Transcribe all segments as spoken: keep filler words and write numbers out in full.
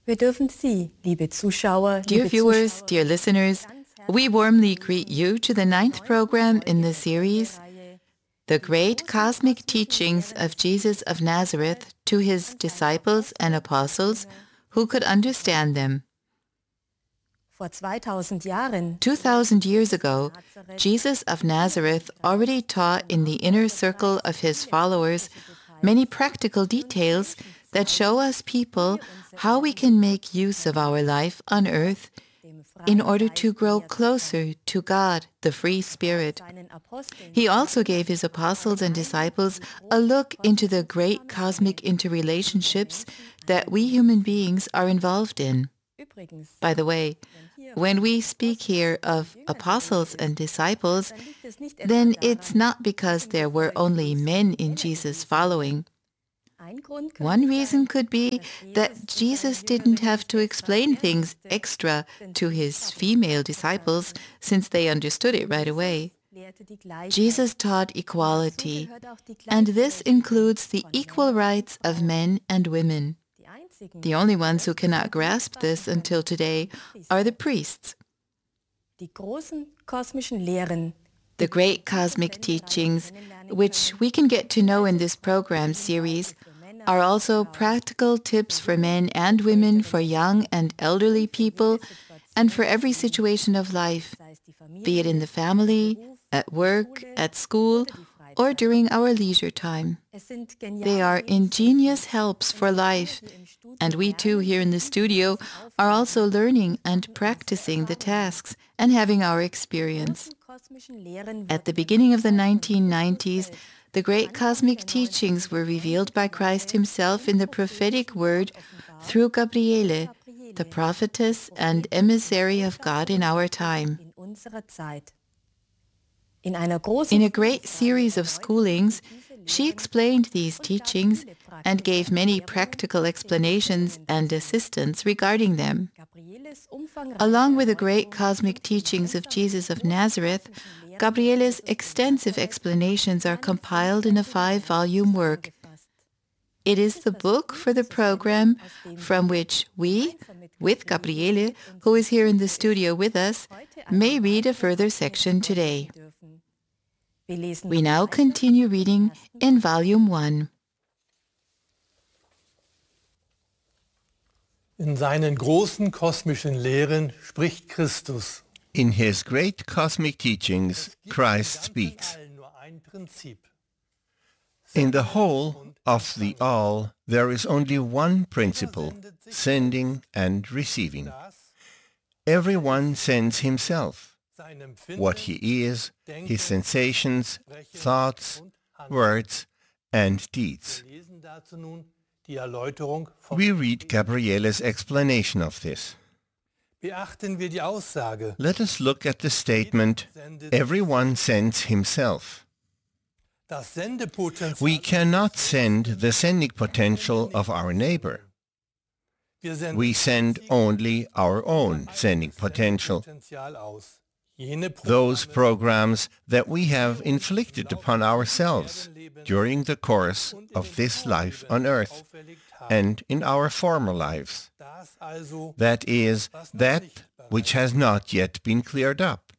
Wir dürfen Sie, liebe Zuschauer, Dear liebe viewers, Zuschauer, dear listeners, we warmly greet you to the ninth program in the series, The Great Cosmic Teachings of Jesus of Nazareth to His Disciples and Apostles Who Could Understand Them. Vor zweitausend Jahren Two thousand years ago, Jesus of Nazareth already taught in the inner circle of his followers many practical details that show us people how we can make use of our life on earth in order to grow closer to God, the free Spirit. He also gave his apostles and disciples a look into the great cosmic interrelationships that we human beings are involved in. By the way, when we speak here of apostles and disciples, then it's not because there were only men in Jesus following. One reason could be that Jesus didn't have to explain things extra to his female disciples since they understood it right away. Jesus taught equality, and this includes the equal rights of men and women. The only ones who cannot grasp this until today are the priests. Die großen kosmischen Lehren, The great cosmic teachings, which we can get to know in this program series, are also practical tips for men and women, for young and elderly people, and for every situation of life, be it in the family, at work, at school, or during our leisure time. They are ingenious helps for life, and we too here in the studio are also learning and practicing the tasks and having our experience. At the beginning of the nineteen nineties, the great cosmic teachings were revealed by Christ himself in the prophetic word through Gabriele, the prophetess and emissary of God in our time. In a great series of schoolings, she explained these teachings and gave many practical explanations and assistance regarding them. Along with the great cosmic teachings of Jesus of Nazareth, Gabriele's extensive explanations are compiled in a five-volume work. It is the book for the program from which we, with Gabriele, who is here in the studio with us, may read a further section today. We now continue reading in Volume one. In seinen großen kosmischen Lehren spricht Christus. In his great cosmic teachings, Christ speaks. In the whole of the all, there is only one principle, sending and receiving. Everyone sends himself, what he is, his sensations, thoughts, words, and deeds. We read Gabriele's explanation of this. Let us look at the statement, everyone sends himself. We cannot send the sending potential of our neighbor. We send only our own sending potential. Those programs that we have inflicted upon ourselves during the course of this life on earth and in our former lives. That is, that which has not yet been cleared up.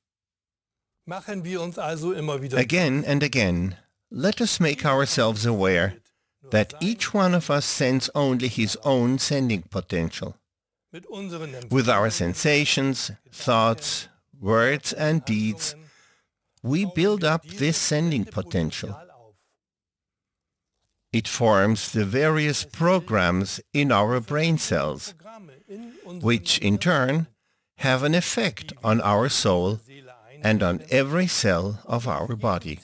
Again and again, let us make ourselves aware that each one of us sends only his own sending potential. With our sensations, thoughts, words and deeds, we build up this sending potential. It forms the various programs in our brain cells, which in turn have an effect on our soul and on every cell of our body.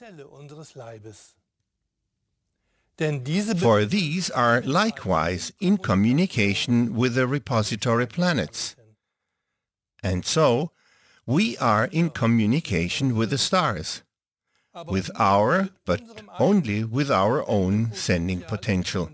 For these are likewise in communication with the repository planets. And so, we are in communication with the stars, with our, but only with our own sending potential.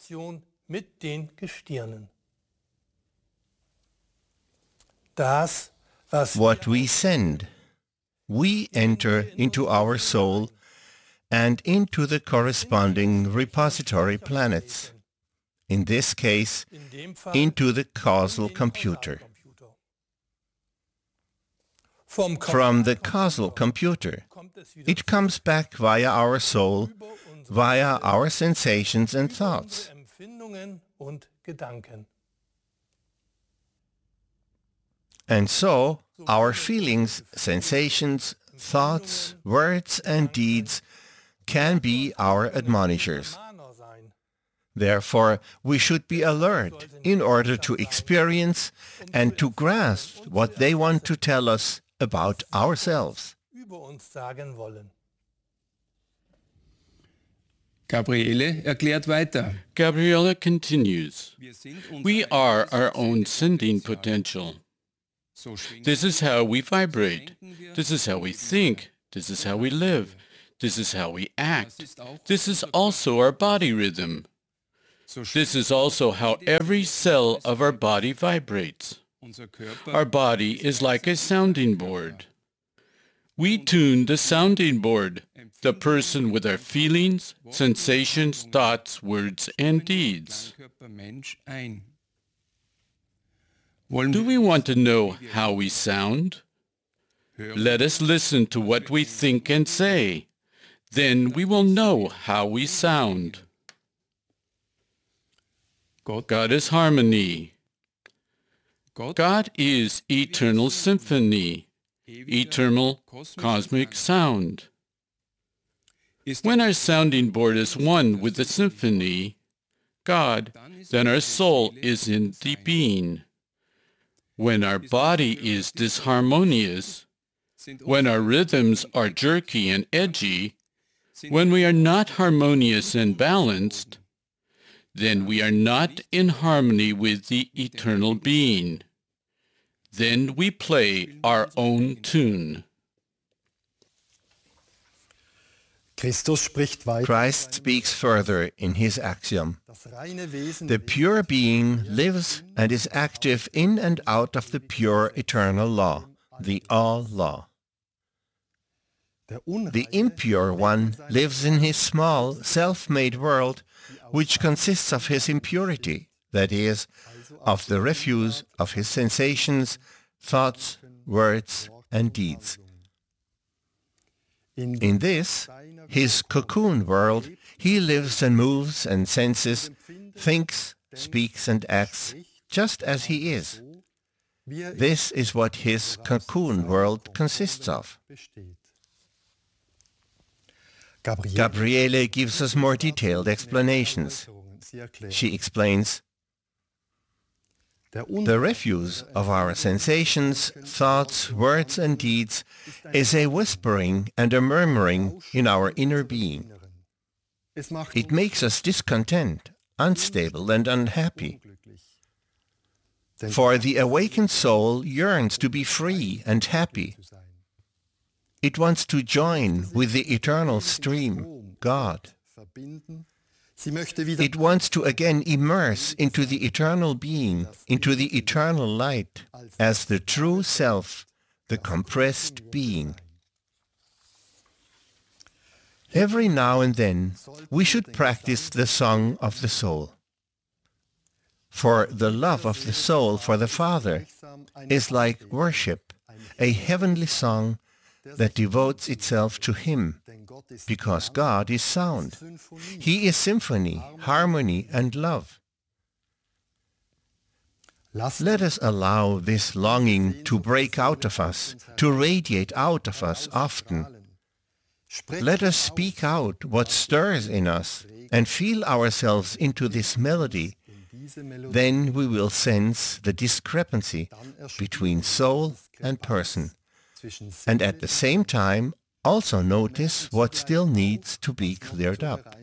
What we send, we enter into our soul and into the corresponding repository planets. in this case, in dem Fall into the causal in den computer. Kausalcomputer. Vom From the causal computer, kommt es wieder it comes back via our soul, über unsere via our sensations and thoughts. unsere Empfindungen und Gedanken. And so, our feelings, sensations, thoughts, words and deeds can be our admonishers. Mahner sein, Therefore, we should be alert in order to experience and to grasp what they want to tell us about ourselves. über uns sagen wollen. Gabriele erklärt weiter. Gabriela continues, we are our own sending potential. This is how we vibrate. This is how we think. This is how we live. This is how we act. This is also our body rhythm. This is also how every cell of our body vibrates. Our body is like a sounding board. We tune the sounding board, the person with our feelings, sensations, thoughts, words, and deeds. Do we want to know how we sound? Let us listen to what we think and say. Then we will know how we sound. God is harmony. God is eternal symphony, eternal cosmic sound. When our sounding board is one with the symphony, God, then our soul is in the being. When our body is disharmonious, when our rhythms are jerky and edgy, when we are not harmonious and balanced, then we are not in harmony with the eternal being. Then we play our own tune. Christ speaks further in his axiom. Das reine Wesen The pure being lives and is active in and out of the pure eternal law, the all-law. der The impure one lives in his small, self-made world, which consists of his impurity, that is, of the refuse of his sensations, thoughts, words, and deeds. In this, his cocoon world, he lives and moves and senses, thinks, speaks and acts, just as he is. This is what his cocoon world consists of. Gabriele gives us more detailed explanations. She explains, the refuse of our sensations, thoughts, words and deeds is a whispering and a murmuring in our inner being. It makes us discontent, unstable and unhappy. For the awakened soul yearns to be free and happy. It wants to join with the eternal stream, God. It wants to again immerse into the eternal being, into the eternal light, as the true self, the compressed being. Every now and then, we should practice the song of the soul. For the love of the soul for the Father is like worship, a heavenly song that devotes itself to Him, because God is sound. He is symphony, harmony, and love. Let us allow this longing to break out of us, to radiate out of us often. Let us speak out what stirs in us and feel ourselves into this melody. Then we will sense the discrepancy between soul and person, and at the same time also notice what still needs to be cleared up.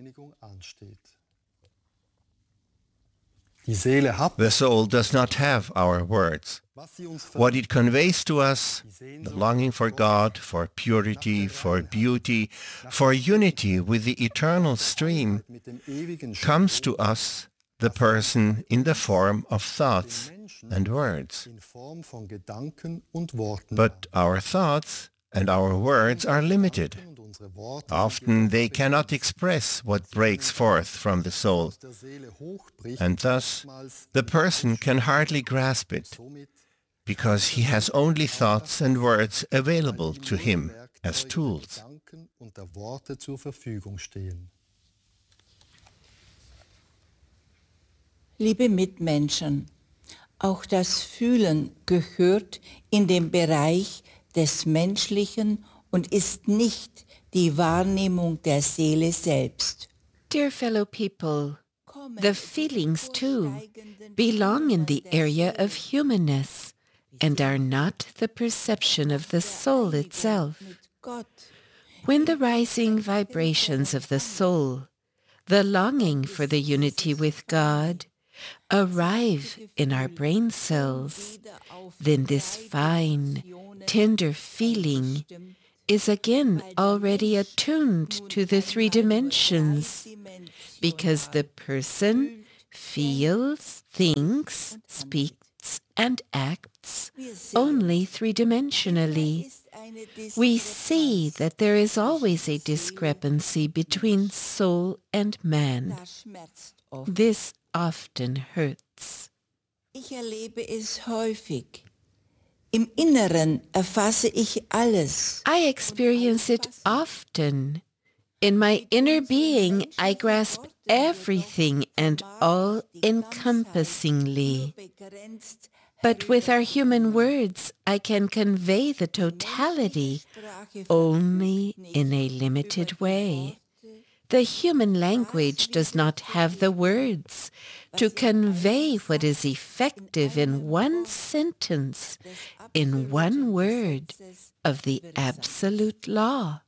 The soul does not have our words. What it conveys to us, the longing for God, for purity, for beauty, for unity with the eternal stream, comes to us, the person, in the form of thoughts and words. But our thoughts and our words are limited. Often they cannot express what breaks forth from the soul, and thus the person can hardly grasp it, because he has only thoughts and words available to him as tools. Liebe Mitmenschen, auch das Fühlen gehört in den Bereich des Menschlichen und ist nicht die Wahrnehmung der Seele selbst. Dear fellow people, the feelings too belong in the area of humanness and are not the perception of the soul itself. When the rising vibrations of the soul, the longing for the unity with God, arrive in our brain cells, then this fine, tender feeling is again already attuned to the three dimensions, because the person feels, thinks, speaks, and acts only three-dimensionally. We see that there is always a discrepancy between soul and man. This often hurts. Ich erlebe es häufig. Im Inneren erfasse ich alles. I experience it often. In my inner being, I grasp everything and all encompassingly. But with our human words, I can convey the totality only in a limited way. The human language does not have the words to convey what is effective in one sentence, in one word of the absolute law.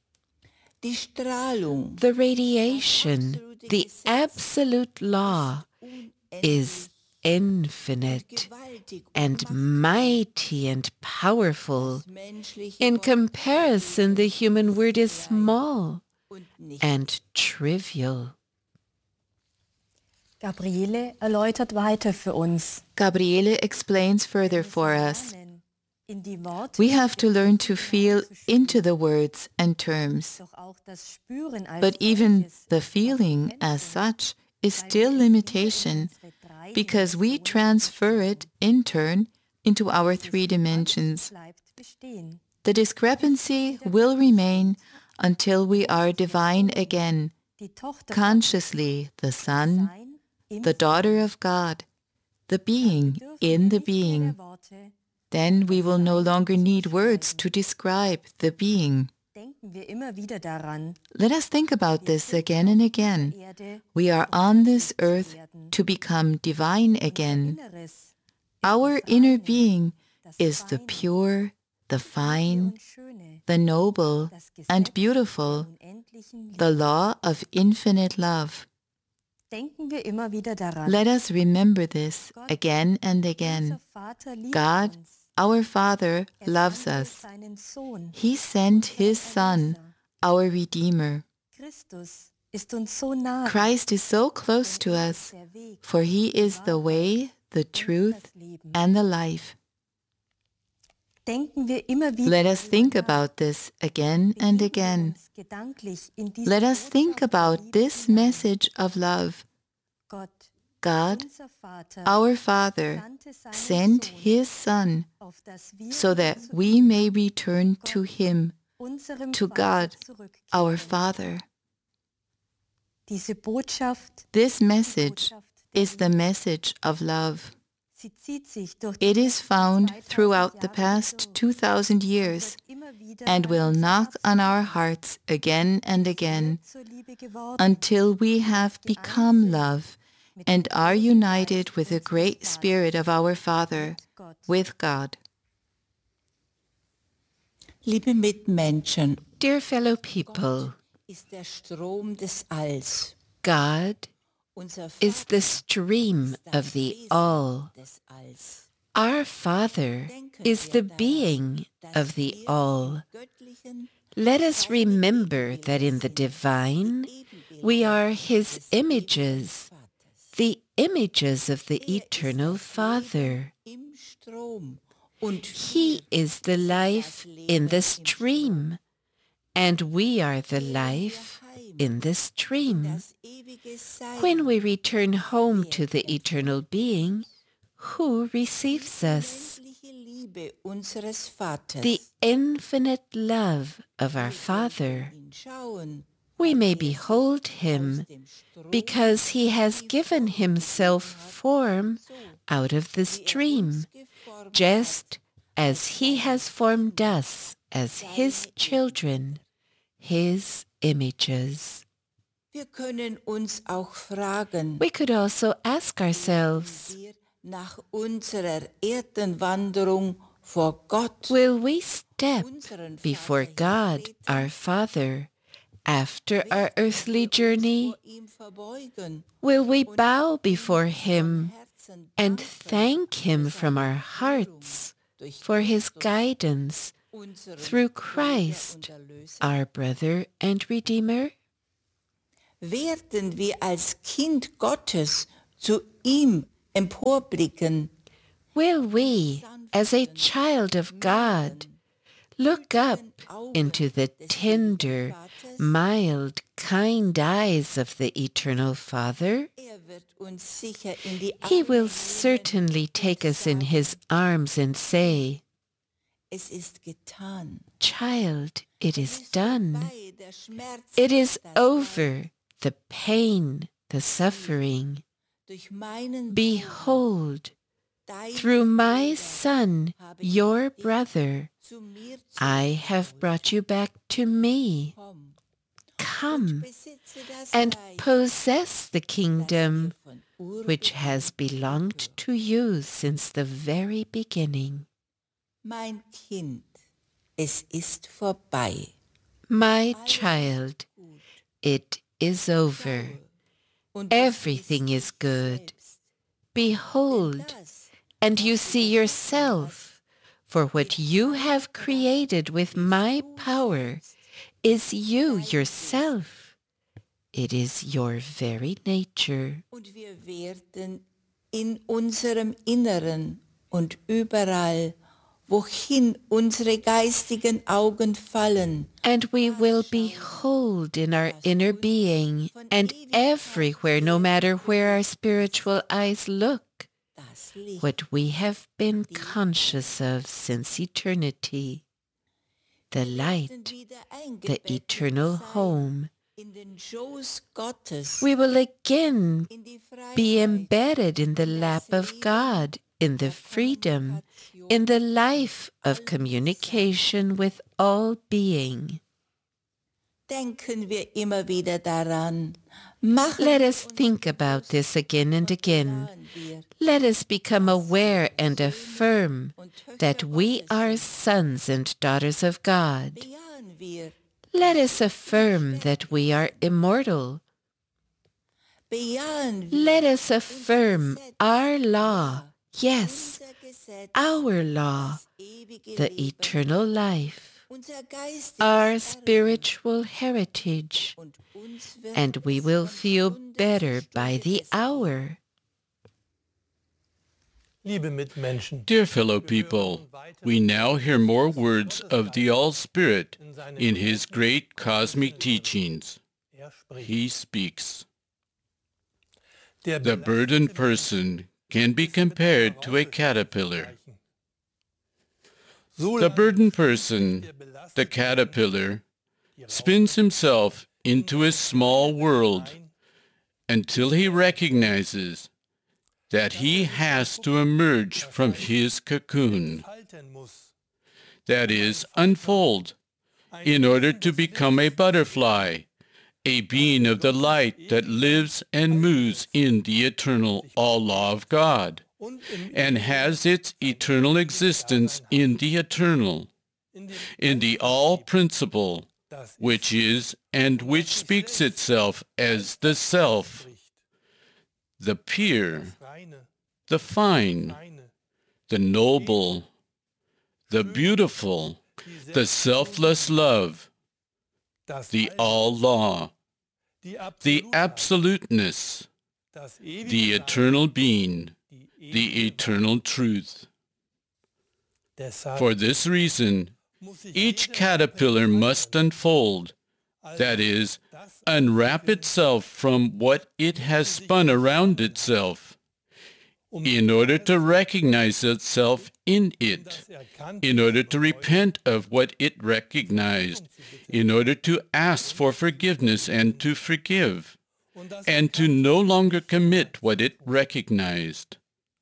The radiation, the absolute law, is infinite and mighty and powerful. In comparison, the human word is small and trivial. Gabriele erläutert weiter für uns. Gabriele explains further for us. We have to learn to feel into the words and terms. But even the feeling as such is still limitation, because we transfer it in turn into our three dimensions. The discrepancy will remain until we are divine again, consciously the Son, the daughter of God, the being in the being. Then we will no longer need words to describe the being. Let us think about this again and again. We are on this earth to become divine again. Our inner being is the pure, the fine, the noble and beautiful, the law of infinite love. Let us remember this again and again. God, our Father, loves us. He sent His Son, our Redeemer. Christ is so close to us, for He is the way, the truth, and the life. Let us think about this again and again. Let us think about this message of love. God, our Father, sent His Son so that we may return to Him, to God, our Father. This message is the message of love. It is found throughout the past two thousand years and will knock on our hearts again and again until we have become love and are united with the great Spirit of our Father, with God. Liebe Mitmenschen, dear fellow people, God is the stream of the all. Our Father is the being of the all. Let us remember that in the divine, we are His images, the images of the eternal Father. He is the life in the stream, and we are the life in the stream. When we return home to the eternal being, who receives us? The infinite love of our Father. We may behold him because he has given himself form out of the stream, just as he has formed us as his children, his images. We could also ask ourselves, will we step before God, our Father, after our earthly journey? Will we bow before him and thank him from our hearts for his guidance through Christ, our brother and Redeemer? Werden wir als Kind Gottes zu ihm emporblicken? Will we, as a child of God, look up into the tender, mild, kind eyes of the Eternal Father? He will certainly take us in his arms and say, "Child, it is done. It is over, the pain, the suffering. Behold, through my Son, your brother, I have brought you back to me. Come and possess the kingdom which has belonged to you since the very beginning." Mein Kind, es ist vorbei. My child, it is over. Everything is good. Behold, and you see yourself, for what you have created with my power is you yourself. It is your very nature. Und wir werden in unserem Inneren und überall, wohin unsere geistigen Augen fallen, and we will behold in our inner being and everywhere, no matter where our spiritual eyes look, what we have been conscious of since eternity, the light, the eternal home. We will again be embedded in the lap of God, in the freedom, in the life of communication with all being. Let us think about this again and again. Let us become aware and affirm that we are sons and daughters of God. Let us affirm that we are immortal. Let us affirm our law, yes, our law, the eternal life, our spiritual heritage, and we will feel better by the hour. Dear fellow people, we now hear more words of the All-Spirit in his great cosmic teachings. He speaks. The burdened person can be compared to a caterpillar. The burdened person, the caterpillar, spins himself into a small world until he recognizes that he has to emerge from his cocoon, that is, unfold, in order to become a butterfly, a being of the light that lives and moves in the eternal all-law of God, and has its eternal existence in the eternal, in the all-principle, which is and which speaks itself as the self, the pure, the fine, the noble, the beautiful, the selfless love, the all-law, the absoluteness, the eternal being, the eternal truth. For this reason, each caterpillar must unfold, that is, unwrap itself from what it has spun around itself, in order to recognize itself in it, in order to repent of what it recognized, in order to ask for forgiveness and to forgive, and to no longer commit what it recognized.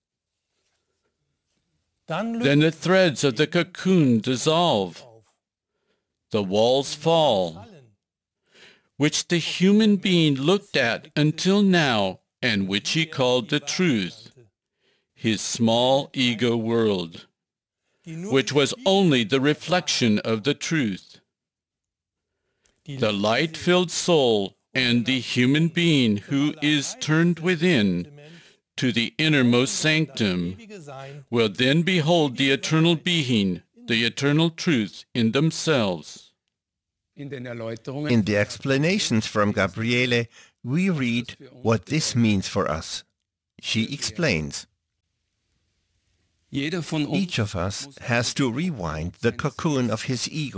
Then the threads of the cocoon dissolve, the walls fall, which the human being looked at until now and which he called the truth, his small ego world, which was only the reflection of the truth. The light-filled soul and the human being who is turned within to the innermost sanctum will then behold the eternal being, the eternal truth in themselves. In den Erläuterungen In the explanations from Gabriele, we read what this means for us. She explains, jeder von uns each of us has to rewind the cocoon of his ego